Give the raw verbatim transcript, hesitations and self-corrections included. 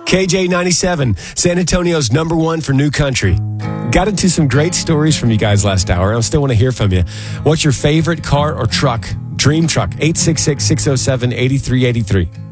K J ninety-seven, San Antonio's number one for new country. Got into some great stories from you guys last hour. I still want to hear from you. What's your favorite car or truck? Dream truck, eight six six, six oh seven, eight three eight three.